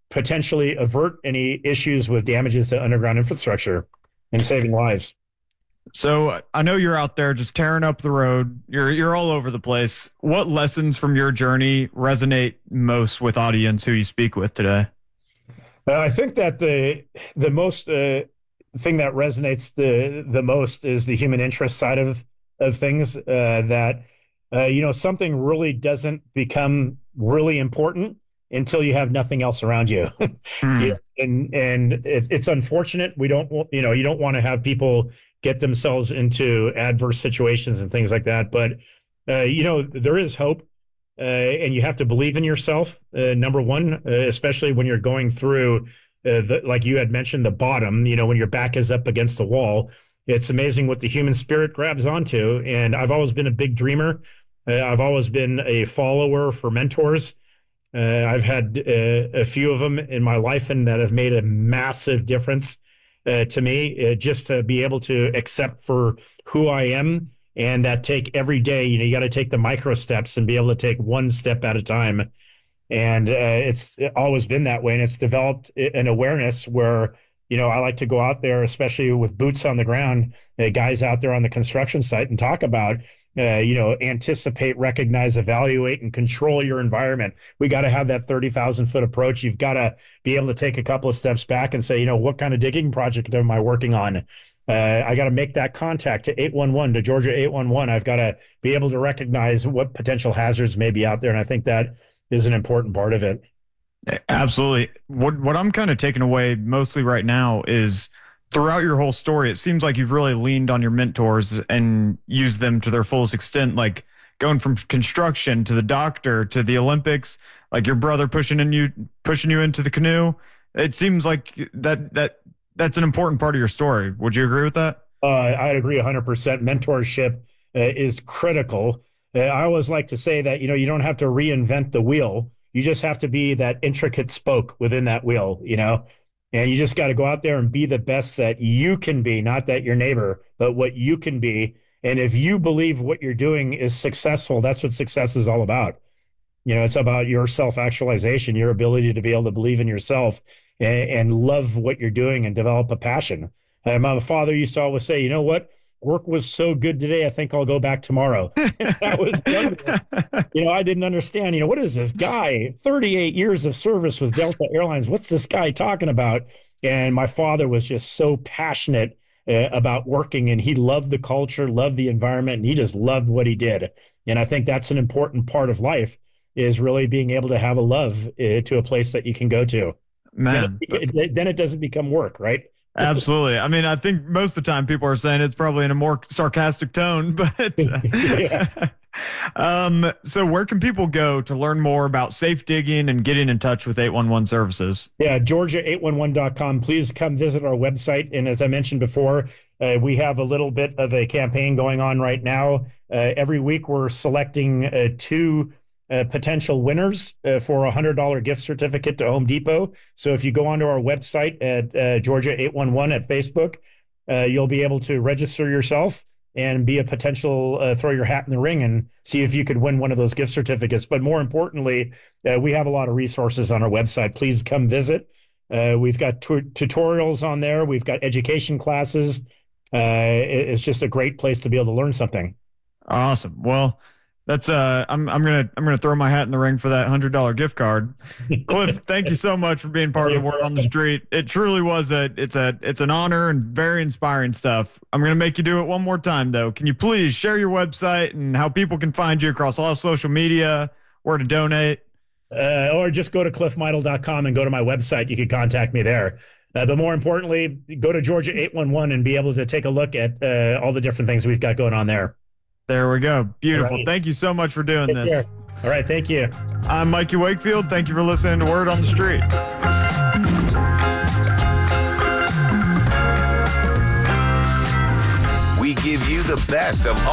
potentially avert any issues with damages to underground infrastructure and saving lives. So I know you're out there just tearing up the road. You're all over the place. What lessons from your journey resonate most with audience who you speak with today? I think that the most thing that resonates the most is the human interest side of things. That something really doesn't become really important until you have nothing else around you. Hmm. And it's unfortunate. We don't you don't want to have people get themselves into adverse situations and things like that. But there is hope. And you have to believe in yourself, number one, especially when you're going through, like you had mentioned, the bottom, when your back is up against the wall. It's amazing what the human spirit grabs onto. And I've always been a big dreamer. I've always been a follower for mentors. I've had a few of them in my life and that have made a massive difference to me, just to be able to accept for who I am. And that take every day, you got to take the micro steps and be able to take one step at a time. And it's always been that way. And it's developed an awareness where, I like to go out there, especially with boots on the ground, guys out there on the construction site and talk about, anticipate, recognize, evaluate, and control your environment. We got to have that 30,000-foot approach. You've got to be able to take a couple of steps back and say, what kind of digging project am I working on? I got to make that contact to 811, to Georgia 811. I've got to be able to recognize what potential hazards may be out there. And I think that is an important part of it. Absolutely. What I'm kind of taking away mostly right now is throughout your whole story, it seems like you've really leaned on your mentors and used them to their fullest extent, like going from construction to the doctor to the Olympics, like your brother pushing you into the canoe. It seems like that's an important part of your story. Would you agree with that? I'd agree 100%. Mentorship is critical. I always like to say that, you don't have to reinvent the wheel. You just have to be that intricate spoke within that wheel, and you just got to go out there and be the best that you can be, not that your neighbor, but what you can be. And if you believe what you're doing is successful, that's what success is all about. It's about your self-actualization, your ability to be able to believe in yourself and love what you're doing and develop a passion. My father used to always say, what? Work was so good today, I think I'll go back tomorrow. I was younger. I didn't understand, what is this guy? 38 years of service with Delta Airlines. What's this guy talking about? And my father was just so passionate about working, and he loved the culture, loved the environment, and he just loved what he did. And I think that's an important part of life, is really being able to have a love to a place that you can go to. Man, then it doesn't become work, right? Absolutely. I mean, I think most of the time people are saying it's probably in a more sarcastic tone, but so where can people go to learn more about safe digging and getting in touch with 811 services? Yeah, Georgia811.com. Please come visit our website. And as I mentioned before, we have a little bit of a campaign going on right now. Every week we're selecting two potential winners for a $100 gift certificate to Home Depot. So if you go onto our website at Georgia 811 at Facebook, you'll be able to register yourself and be a potential throw your hat in the ring and see if you could win one of those gift certificates. But more importantly, we have a lot of resources on our website. Please come visit. We've got tutorials on there. We've got education classes. It's just a great place to be able to learn something. Awesome. Well, that's I'm gonna throw my hat in the ring for that $100 gift card. Cliff, thank you so much for being part of the Word on the Street. It truly was it's an honor and very inspiring stuff. I'm gonna make you do it one more time though. Can you please share your website and how people can find you across all social media, where to donate? Or just go to cliffmeidel.com and go to my website. You can contact me there. But more importantly, go to Georgia 811 and be able to take a look at all the different things we've got going on there. There we go. Beautiful. Right. Thank you so much for doing this. Care. All right. Thank you. I'm Mikey Wakefield. Thank you for listening to Word on the Street. We give you the best of